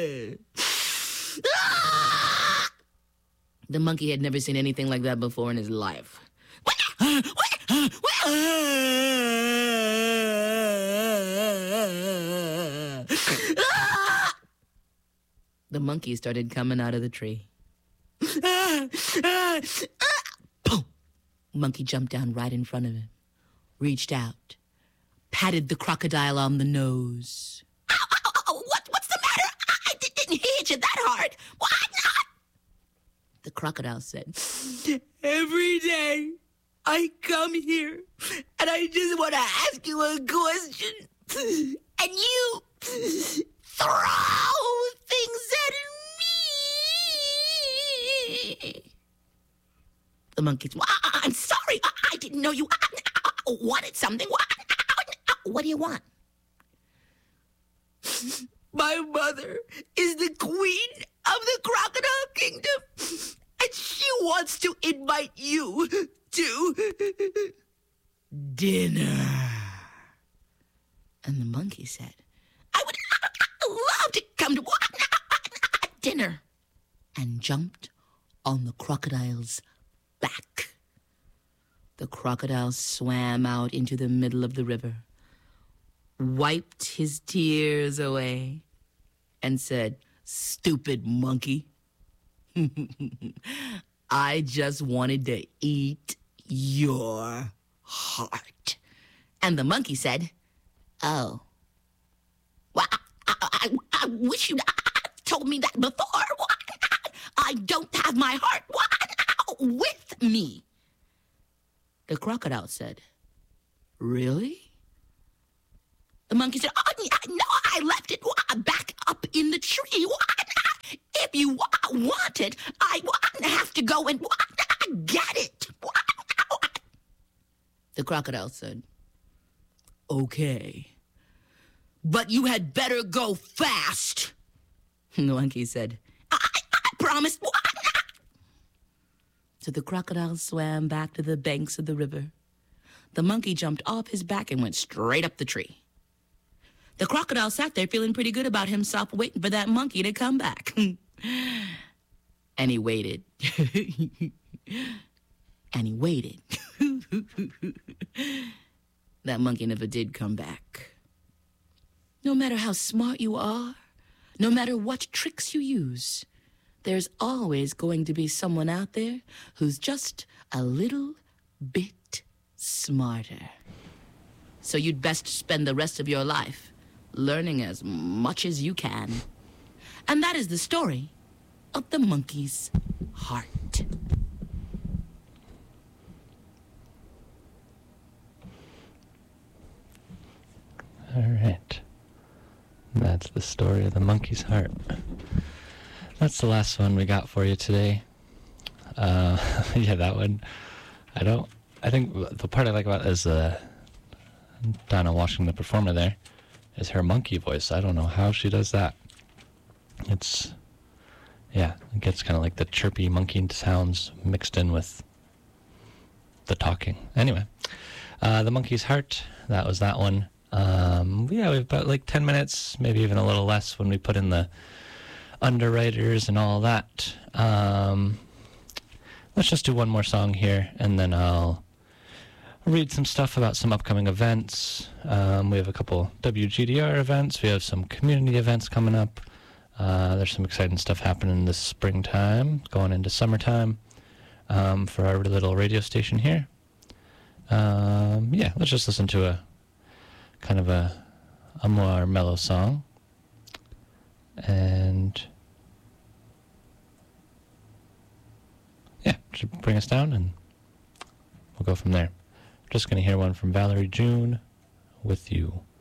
The monkey had never seen anything like that before in his life. The monkey started coming out of the tree. Boom! Monkey jumped down right in front of him, reached out, patted the crocodile on the nose. Ow, ow, ow, what's the matter? I didn't hit you that hard. Why not? The crocodile said, every day I come here and I just want to ask you a question. And you throw things at me. The monkey said, I'm sorry. I didn't know you wanted something. What do you want? My mother is the queen of the crocodile kingdom, and she wants to invite you to dinner. And the monkey said, I would love to come to dinner, and jumped on the crocodile's back. The crocodile swam out into the middle of the river, wiped his tears away, and said, stupid monkey. I just wanted to eat your heart. And the monkey said, oh, well, I wish you'd told me that before. I don't have my heart with me. The crocodile said, really? The monkey said, no, I left it back up in the tree. If you want it, I have to go and get it. The crocodile said, okay, but you had better go fast. The monkey said, I promise. So the crocodile swam back to the banks of the river. The monkey jumped off his back and went straight up the tree. The crocodile sat there feeling pretty good about himself, waiting for that monkey to come back. And he waited. And he waited. That monkey never did come back. No matter how smart you are, no matter what tricks you use, there's always going to be someone out there who's just a little bit smarter. So you'd best spend the rest of your life learning as much as you can. And that is the story of the monkey's heart. All right. That's the story of the monkey's heart. That's the last one we got for you today. Yeah, that one. I think the part I like about is Donna watching the performer there is her monkey voice. I don't know how she does that. It gets kind of like the chirpy monkey sounds mixed in with the talking. Anyway, the monkey's heart, that was that one. We have about like 10 minutes, maybe even a little less when we put in the underwriters and all that. Let's just do one more song here, and then I'll read some stuff about some upcoming events. We have a couple WGDR events. We have some community events coming up. There's some exciting stuff happening this springtime, going into summertime, for our little radio station here. Let's just listen to a kind of a more mellow song. And should bring us down, and we'll go from there. Just going to hear one from Valerie June, With You.